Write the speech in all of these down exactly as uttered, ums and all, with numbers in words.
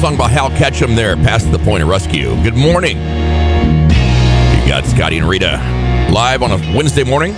sung by Hal Ketchum there, Past the Point of Rescue. Good morning. You got Scotty and Rita live on a Wednesday morning.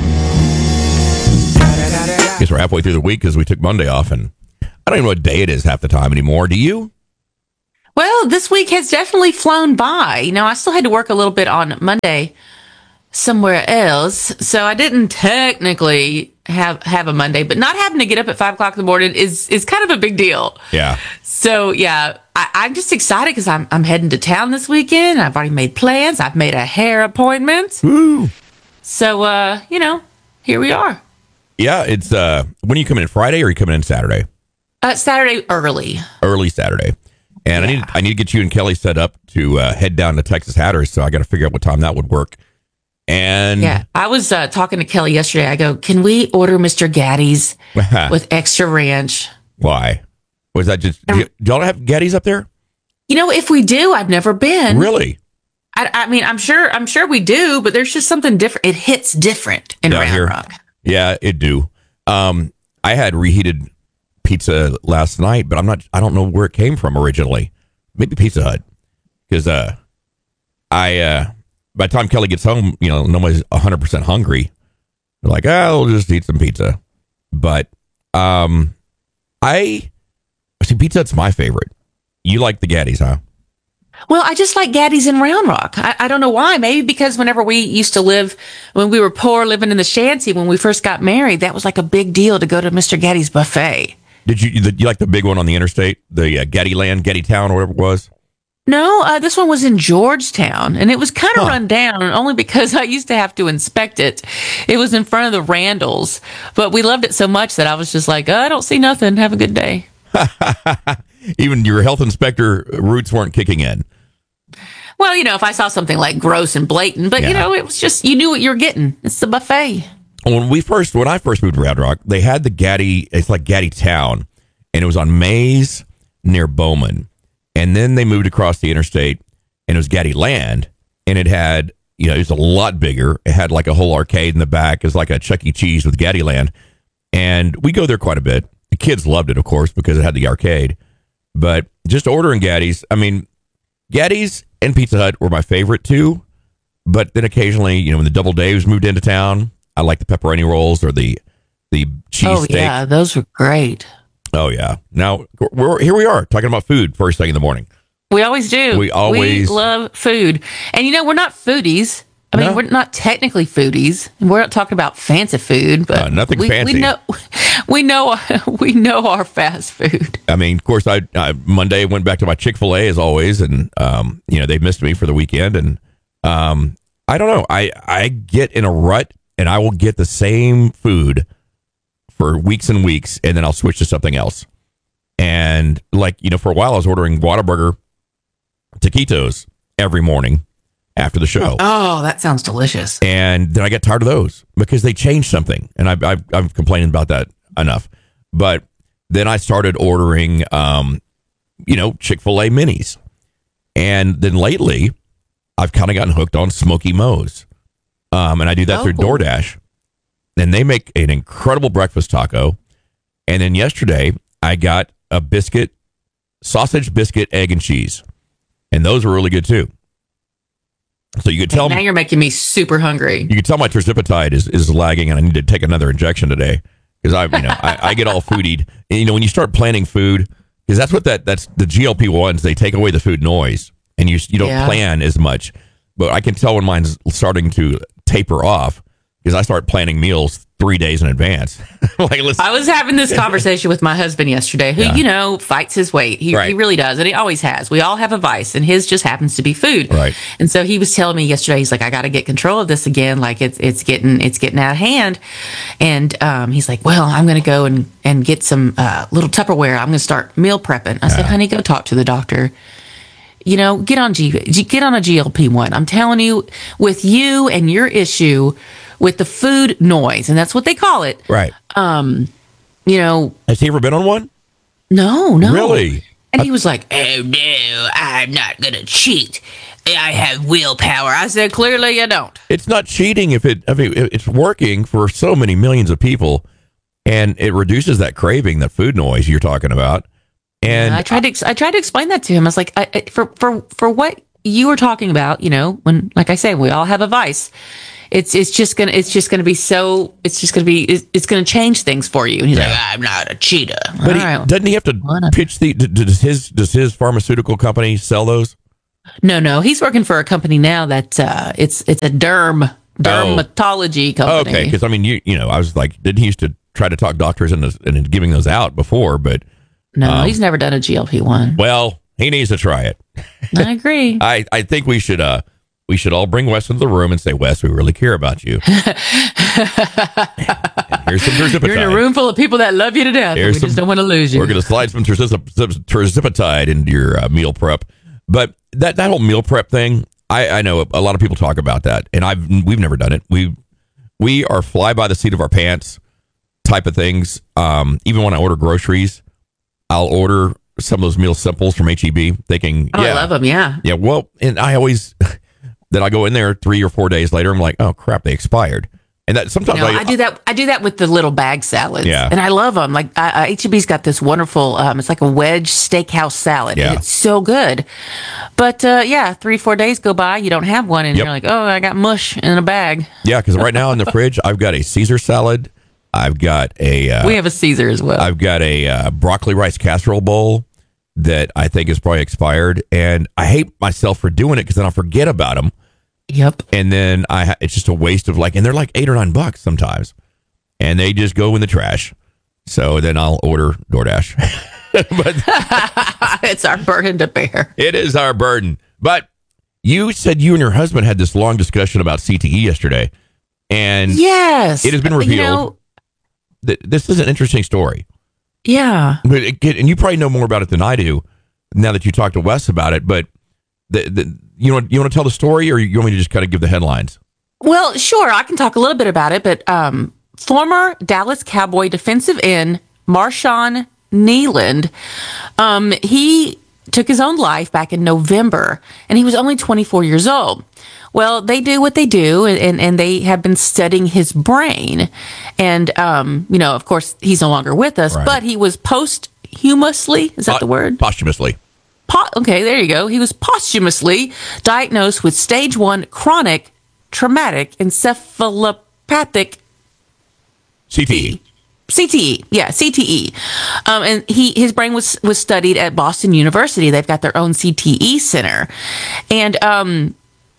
I guess we're halfway through the week because we took Monday off, and I don't even know what day it is half the time anymore. Do you? Well, this week has definitely flown by. You know, I still had to work a little bit on Monday somewhere else, so I didn't technically have have a Monday, but not having to get up at five o'clock in the morning is is kind of a big deal. Yeah. So yeah, I, I'm just excited because I'm I'm heading to town this weekend. I've already made plans. I've made a hair appointment. Woo. So uh, you know, here we are. Yeah, it's uh, when are you coming in? Friday or are you coming in Saturday? Uh, Saturday early. Early Saturday. And yeah. I need I need to get you and Kelly set up to uh, head down to Texas Hatters, so I got to figure out what time that would work. And yeah, I was uh, talking to Kelly yesterday. I go, can we order Mister Gaddy's with extra ranch? Why? Was that just, do, y- do y'all have Gaddy's up there? You know, if we do, I've never been. Really? I, I mean, I'm sure, I'm sure we do, but there's just something different. It hits different in Down Round here. Rock. Yeah, it do. Um, I had reheated pizza last night, but I'm not, I don't know where it came from originally. Maybe Pizza Hut. Because uh, I, uh, by the time Kelly gets home, you know, nobody's one hundred percent hungry. They're like, oh, we'll just eat some pizza. But um, I, see, Pizza Hut's my favorite. You like the Gaddy's, huh? Well, I just like Gaddy's in Round Rock. I, I don't know why. Maybe because whenever we used to live, when we were poor, living in the shanty, when we first got married, that was like a big deal to go to Mister Gaddy's buffet. Did you, you like the big one on the interstate? The uh, Gaddy Land, Gaddy Town, or whatever it was? No, uh, this one was in Georgetown, and it was kind of Huh. run down only because I used to have to inspect it. It was in front of the Randalls, but we loved it so much that I was just like, oh, I don't see nothing. Have a good day. Even your health inspector roots weren't kicking in. Well, you know, if I saw something like gross and blatant, but, Yeah. you know, it was just, you knew what you were getting. It's the buffet. When we first, when I first moved to Round Rock, they had the Gaddy, it's like Gaddy Town, and it was on Mays near Bowman. And then they moved across the interstate, and it was Gaddy Land, and it had, you know, it was a lot bigger. It had like a whole arcade in the back. It was like a Chuck E. Cheese with Gaddy Land. And we go there quite a bit. The kids loved it, of course, because it had the arcade. But just ordering Gaddy's, I mean, Gaddy's and Pizza Hut were my favorite too. But then occasionally, you know, when the Double Daves moved into town, I like the pepperoni rolls or the the cheese Oh, steak. yeah, those were great. Oh, yeah. Now, we're here we are talking about food first thing in the morning. We always do. We always- We love food. And, you know, we're not foodies. I mean, No. we're not technically foodies. We're not talking about fancy food, but Uh, nothing we, fancy. We know, we know, we know our fast food. I mean, of course, I, I Monday went back to my Chick-fil-A as always, and um, you know, they missed me for the weekend, and um, I don't know. I I get in a rut, and I will get the same food for weeks and weeks, and then I'll switch to something else. And like, you know, for a while I was ordering Whataburger taquitos every morning after the show. Oh, that sounds delicious. And then I got tired of those because they changed something. And I, I, I'm complaining about that enough. But then I started ordering, um, you know, Chick-fil-A minis. And then lately, I've kind of gotten hooked on Smoky Mo's. Um, and I do that Oh, through cool. DoorDash. And they make an incredible breakfast taco. And then yesterday, I got a biscuit, sausage, biscuit, egg, and cheese. And those were really good too. So you could tell Now me, you're making me super hungry. you could tell my terzipatide is, is lagging, and I need to take another injection today because I, you know, I, I get all foodied. And, you know, when you start planning food, because that's what that that's the G L P ones. They take away the food noise, and you you don't Yeah. plan as much. But I can tell when mine's starting to taper off because I start planning meals three days in advance. Like, listen, I was having this conversation with my husband yesterday, who, Yeah. you know, fights his weight. He, Right. he really does. And he always has. We all have a vice, and his just happens to be food. Right. And so he was telling me yesterday, he's like, I got to get control of this again. Like it's, it's getting, it's getting out of hand. And, um, he's like, well, I'm going to go and, and get some, uh, little Tupperware. I'm going to start meal prepping. I said, honey, go talk to the doctor. You know, get on G, get on a G L P one. I'm telling you, with you and your issue with the food noise, and that's what they call it. right? Um, you know, Has he ever been on one? no, no. Really? And he was like, oh, no, I'm not going to cheat. I have willpower. I said, clearly you don't. It's not cheating if it. I mean, it's working for so many millions of people, and it reduces that craving, that food noise you're talking about. And I tried to ex- I tried to explain that to him. I was like, I, I- for for for what you were talking about, you know, when like I say, we all have a vice. It's it's just gonna it's just gonna be so it's just gonna be it's, it's gonna change things for you. And he's Yeah. like, I'm not a cheetah. but All he, right. doesn't he have to Whatever. pitch the? d- d- Does his does his pharmaceutical company sell those? No, no, he's working for a company now that uh, it's it's a derm dermatology company. Okay, because I mean, you you know, I was like, didn't he used to try to talk doctors into, into giving those out before? But No, um, he's never done a G L P one. well, he needs to try it. I agree. I, I think we should uh we should all bring Wes into the room and say, Wes, we really care about you. Here's some terzipatide. You're in a room full of people that love you to death. And Here's we just some- don't want to lose you. We're going to slide some terzip- terzipatide into your uh, meal prep. But that, that whole meal prep thing, I, I know a lot of people talk about that, and I've we've never done it. We we are fly by the seat of our pants type of things. Um, even when I order groceries, I'll order some of those meal simples from H E B, thinking, oh, yeah, I love them. Yeah. yeah. Well, and I always then I go in there three or four days later. I'm like, oh crap, they expired. And that sometimes No, I, I do that. I do that with the little bag salads. Yeah. And I love them. Like uh, H E B's got this wonderful, um, it's like a wedge steakhouse salad. Yeah. And it's so good. But uh, yeah, three, four days go by, you don't have one. And Yep. you're like, oh, I got mush in a bag. yeah, because right now in the fridge I've got a Caesar salad. I've got a uh, We have a Caesar as well. I've got a uh, broccoli rice casserole bowl that I think is probably expired, and I hate myself for doing it because then I'll forget about them, yep. and then I ha- it's just a waste of like, and they're like eight or nine bucks sometimes, and they just go in the trash. So then I'll order DoorDash, but It's our burden to bear. it is our burden. But you said you and your husband had this long discussion about C T E yesterday, and Yes. it has been You revealed know, that this is an interesting story. yeah. But it, get- and you probably know more about it than I do now that you talked to Wes about it. But the, the, you want you want to tell the story, or you want me to just kind of give the headlines? Well, sure, I can talk a little bit about it, but um, former Dallas Cowboy defensive end Marshawn Nealand, um, he took his own life back in November, and he was only twenty-four years old. Well, they do what they do, and, and they have been studying his brain. And, um, you know, of course, he's no longer with us, Right. but he was posthumously, is that Po- the word? Posthumously. Po- okay, there you go. He was posthumously diagnosed with stage one chronic traumatic encephalopathic C T E. C T E. Yeah, C T E. Um, and he his brain was was studied at Boston University. They've got their own C T E center, and um,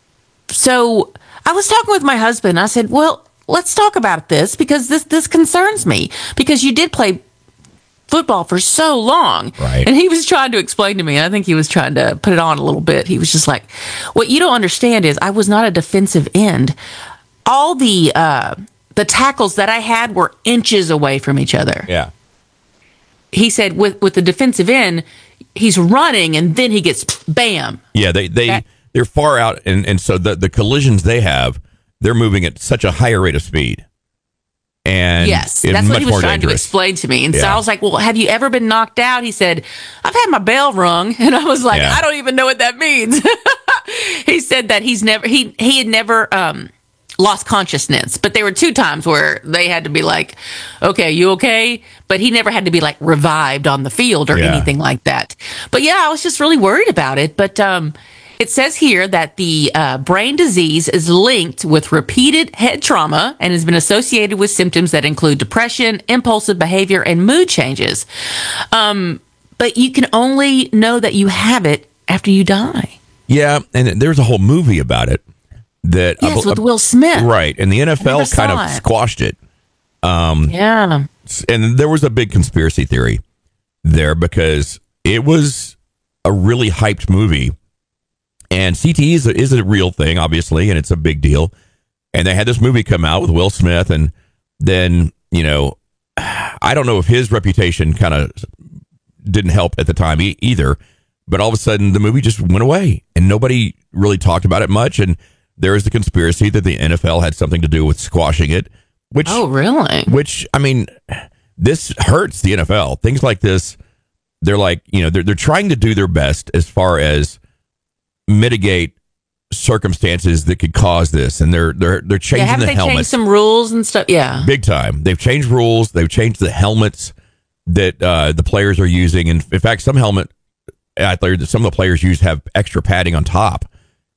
so I was talking with my husband. I said, "Well, let's talk about this because this this concerns me because you did play football for so long." Right. And he was trying to explain to me, I think he was trying to put it on a little bit. He was just like, what you don't understand is I was not a defensive end. All the uh, the tackles that I had were inches away from each other. Yeah. He said with, with the defensive end, he's running and then he gets bam. Yeah. They they That- they're far out, and and so the the collisions they have, they're moving at such a higher rate of speed. And Yes, it's that's what much he was more trying to dangerous. explain to me. And so Yeah. I was like, well, have you ever been knocked out? He said, I've had my bell rung. And I was like, Yeah. I don't even know what that means. He said that he's never, he, he had never, um, lost consciousness, but there were two times where they had to be like, okay, you okay? But he never had to be like revived on the field or Yeah. anything like that. But yeah, I was just really worried about it. But, um, it says here that the uh, brain disease is linked with repeated head trauma and has been associated with symptoms that include depression, impulsive behavior, and mood changes. Um, but you can only know that you have it after you die. Yeah, and there's a whole movie about it that I Yes, bel- with Will Smith. right, and the N F L never kind of saw it. squashed it. Yeah. And there was a big conspiracy theory there because it was a really hyped movie. And C T E is a, is a real thing, obviously, and it's a big deal. And they had this movie come out with Will Smith, and then, you know, I don't know if his reputation kind of didn't help at the time e- either, but all of a sudden the movie just went away, and nobody really talked about it much. And there is the conspiracy that the N F L had something to do with squashing it, which, Oh, really? which I mean, this hurts the N F L. Things like this, they're like, you know, they're they're trying to do their best as far as mitigate circumstances that could cause this, and they're they're they're Yeah, changing haven't the they changed helmets some rules and stuff? Yeah. big time. They've changed rules. They've changed the helmets. that uh, the players are using. And in fact, some helmet athletes, that some of the players use have extra padding on top.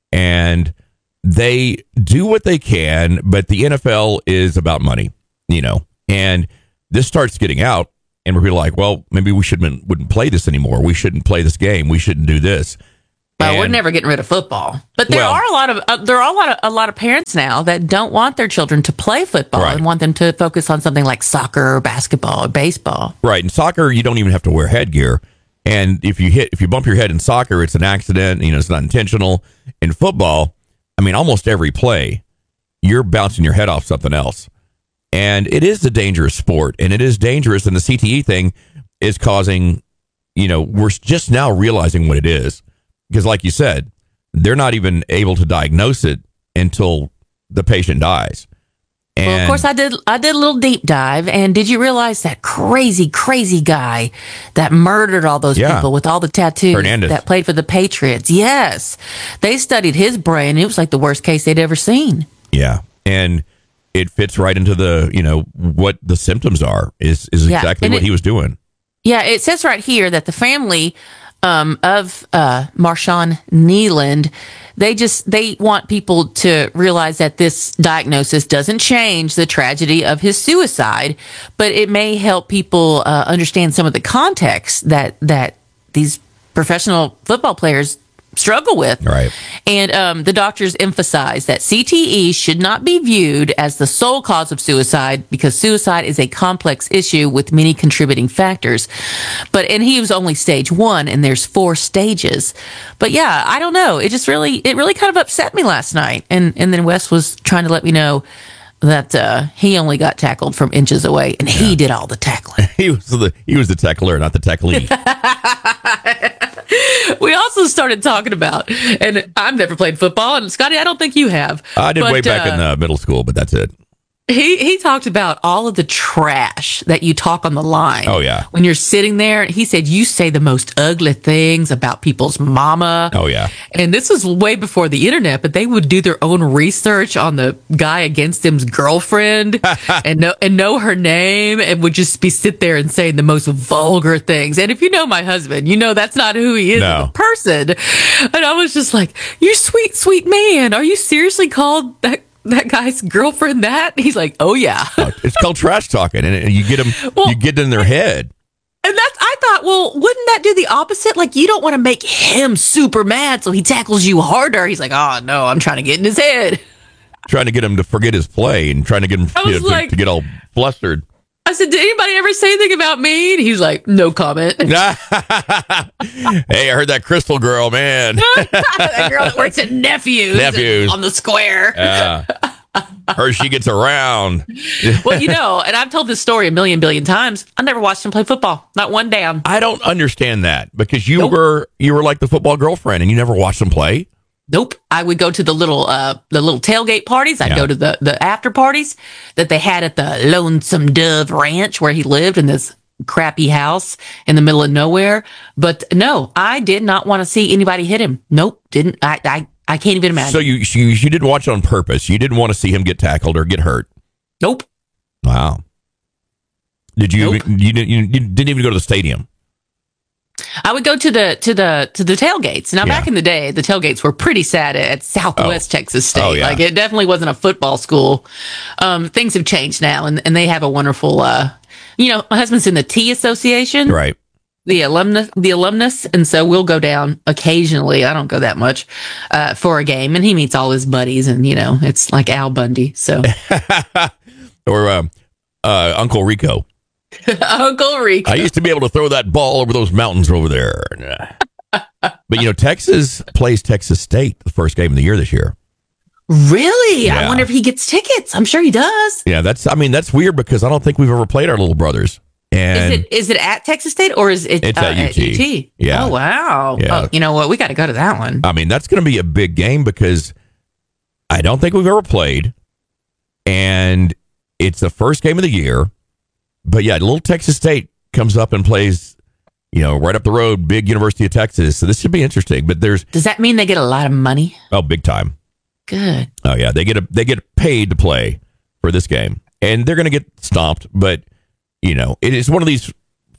And they do what they can, but the N F L is about money, you know. And this starts getting out, and we're like, well, maybe we shouldn't wouldn't play this anymore. We shouldn't play this game. We shouldn't do this. Well, And- we're never getting rid of football, but there Well- are a lot of uh, there are a lot of a lot of parents now that don't want their children to play football Right. and want them to focus on something like soccer or basketball or baseball. Right. In soccer, you don't even have to wear headgear. And if you hit, if you bump your head in soccer, it's an accident. You know, it's not intentional. In football, I mean, almost every play, you're bouncing your head off something else. And it is a dangerous sport, and it is dangerous. And the C T E thing is causing, you know, we're just now realizing what it is. Because like you said, they're not even able to diagnose it until the patient dies. And Well, of course, I did. I did a little deep dive, and did you realize that crazy, crazy guy that murdered all those Yeah. people with all the tattoos Hernandez. that played for the Patriots? Yes, they studied his brain. It was like the worst case they'd ever seen. yeah, and it fits right into the, you know, what the symptoms are is is Yeah, exactly and what it- he was doing. Yeah, it says right here that the family um, of uh, Marshawn Neeland, they just they want people to realize that this diagnosis doesn't change the tragedy of his suicide, but it may help people uh, understand some of the context that that these professional football players struggle with. Right. And um, the doctors emphasize that C T E should not be viewed as the sole cause of suicide because suicide is a complex issue with many contributing factors. But and he was only stage one, and there's four stages. But yeah, I don't know. It just really, it really kind of upset me last night. And and then Wes was trying to let me know that uh, he only got tackled from inches away, and he did all the tackling. He was the he was the tackler, not the tacklee. We also started talking about, and I've never played football, and Scotty, I don't think you have. I did but, way back uh, in uh, middle school, but that's it. He he talked about all of the trash that you talk on the line. Oh, yeah. When you're sitting there, he said you say the most ugly things about people's mama. Oh, yeah. And this was way before the internet, but they would do their own research on the guy against him's girlfriend and know and know her name and would just be sit there and saying the most vulgar things. And if you know my husband, you know that's not who he is No. as a person. And I was just like, you sweet, sweet man. Are you seriously called that that guy's girlfriend that? He's like, oh yeah. It's called trash talking, and, and you get them, Well- you get in their head. And that's, I thought, well, wouldn't that do the opposite? Like, you don't want to make him super mad, so he tackles you harder. He's like, oh, no, I'm trying to get in his head. Trying to get him to forget his play and trying to get him I you was know, to, like- to get all flustered. I said, did anybody ever say anything about me? And he's like, no comment. Hey, I heard that Crystal girl, man. That girl that works at Nephews, Nephews. on the square. Yeah. Her, she gets around. Well, you know, and I've told this story a million billion times. I never watched him play football. Not one down. I don't understand that because you Nope. were you were like the football girlfriend and you never watched them play. Nope. I would go to the little uh the little tailgate parties. I'd Yeah. go to the the after parties that they had at the Lonesome Dove Ranch where he lived in this crappy house in the middle of nowhere. But no, I did not want to see anybody hit him. Nope. Didn't I I, I can't even imagine. So you, you you didn't watch it on purpose. You didn't want to see him get tackled or get hurt. Nope. Wow. Did you? Nope. You, didn't, you didn't even go to the stadium. I would go to the to the to the tailgates. Now, Yeah. back in the day, the tailgates were pretty sad at Southwest Texas State. Oh, yeah. Like it definitely wasn't a football school. Um, things have changed now, and, and they have a wonderful. Uh, you know, my husband's in the Tea Association, Right. the alumnus, the alumnus, and so we'll go down occasionally. I don't go that much uh, for a game, and he meets all his buddies, and you know, it's like Al Bundy. So Or uh, uh, Uncle Rico. Uncle Rico. I used to be able to throw that ball over those mountains over there. But you know, Texas plays Texas State the first game of the year this year. Really? Yeah. I wonder if he gets tickets. I'm sure he does. Yeah, that's. I mean, that's weird because I don't think we've ever played our little brothers. And Is it is it at Texas State or is it It's uh, at U T. U T? Yeah. Oh wow. Yeah. Oh, you know what? We got to go to that one. I mean, that's going to be a big game because I don't think we've ever played, and it's the first game of the year. But yeah, little Texas State comes up and plays, you know, right up the road, big University of Texas. So this should be interesting. But there's Does that mean they get a lot of money? oh, big time. Good. Oh yeah, they get a, they get paid to play for this game, and they're going to get stomped. But you know, it is one of these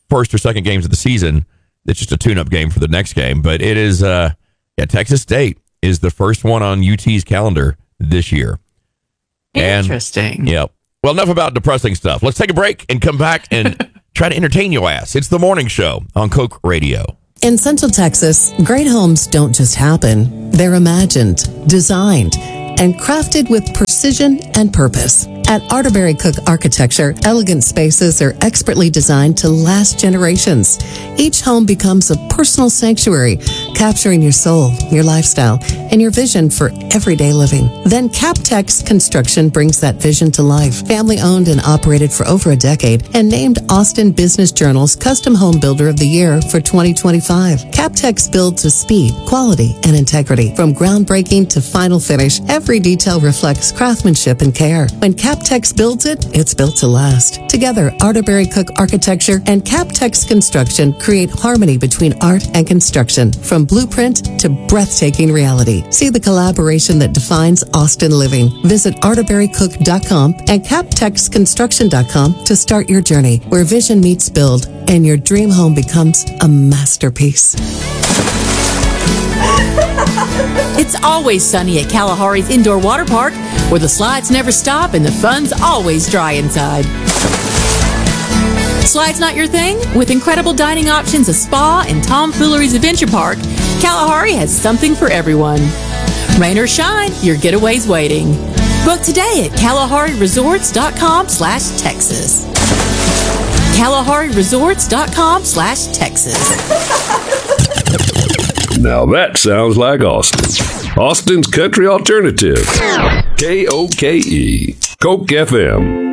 first or second games of the season. It's just a tune-up game for the next game. But it is, uh, yeah, Texas State is the first one on U T's calendar this year. Interesting. And, yeah. Well, enough about depressing stuff. Let's take a break and come back and try to entertain your ass. It's the morning show on Coke Radio. In Central Texas, great homes don't just happen. They're imagined, designed, and crafted with precision and purpose. At Arterberry Cook Architecture, elegant spaces are expertly designed to last generations. Each home becomes a personal sanctuary, capturing your soul, your lifestyle, and your vision for everyday living. Then CapTex Construction brings that vision to life. Family owned and operated for over a decade and named Austin Business Journal's Custom Home Builder of the Year for twenty twenty-five. CapTex builds with speed, quality, and integrity. From groundbreaking to final finish, every detail reflects craftsmanship and care. When CapTex builds it, it's built to last. Together, Arterberry Cook Architecture and CapTex Construction create harmony between art and construction, from blueprint to breathtaking reality. See the collaboration that defines Austin living. Visit arterberry cook dot com and captex construction dot com to start your journey, where vision meets build and your dream home becomes a masterpiece. It's always sunny at Kalahari's Indoor Water Park, where the slides never stop and the fun's always dry inside. Slides not your thing? With incredible dining options, a spa, and Tomfoolery's Adventure Park, Kalahari has something for everyone. Rain or shine, your getaway's waiting. Book today at kalahari resorts dot com slash Texas. kalahari resorts dot com slash Texas. Now that sounds like Austin. Austin's country alternative. K O K E. Coke F M.